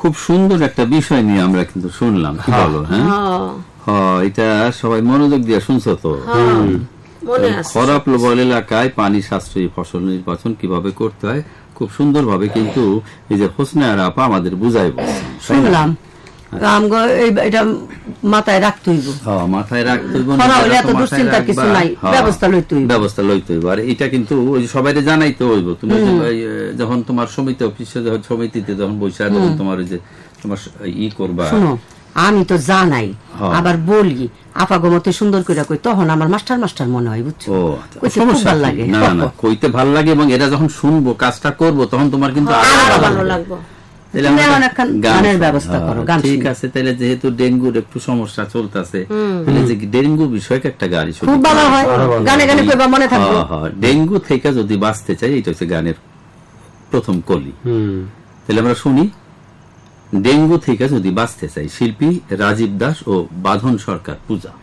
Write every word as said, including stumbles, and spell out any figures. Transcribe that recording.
খুব সুন্দর একটা বিষয় নিয়ে আমরা কিন্তু শুনলাম, কি বলো? হ্যাঁ, হ্যাঁ, এটা সবাই মনোযোগ দিয়ে শুনছো তো? খরা প্রবল এলাকায় পানি সাশ্রয়ী ফসল নির্বাচন কিভাবে করতে হয় খুব সুন্দর ভাবে কিন্তু এই যে হোসনে আর আপা আমাদের বুঝাই শুনলাম। এটা মাথায় রাখতে হইব, মাথায় রাখতে হইব, ব্যবস্থা লইতে হইব। আর এটা কিন্তু সবাই জানাইতে হইব। তুমি যখন তোমার সমিতি অফিসে যখন সমিতিতে যখন বসে যখন তোমার ওই যে তোমার ই করবা, আমি তো জানাই আবার বলি আপা গমতে সুন্দর করে কই, তখন আমার মাস্টার মাস্টার মনে হয়, বুঝছো? ভালো লাগে, না না কইতে ভালো লাগে, এবং এটা যখন শুনবো কাজটা করব তখন তোমার কিন্তু আরো ভালো লাগবে। ঠিক আছে, তাহলে যেহেতু ডেঙ্গুর একটু সমস্যা চলতেছে, ডেঙ্গু বিষয়ক একটা গান ডেঙ্গু থেকে যদি বাঁচতে চাই, এটা হচ্ছে গানের প্রথম কলি। তাহলে আমরা শুনি, ডেঙ্গু থেকে যদি বাঁচতে চাই, শিল্পী রাজীব দাস ও বাঁধন সরকার পূজা।